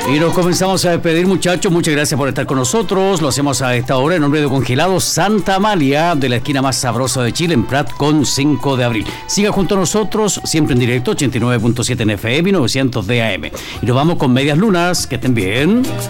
Y nos comenzamos a despedir, muchachos. Muchas gracias por estar con nosotros. Lo hacemos a esta hora en nombre de Congelados Santa Amalia, de la esquina más sabrosa de Chile, en Prat con 5 de abril. Siga junto a nosotros, siempre en directo, 89.7 en FM y 900 de AM. Y nos vamos con Medias Lunas. Que estén bien.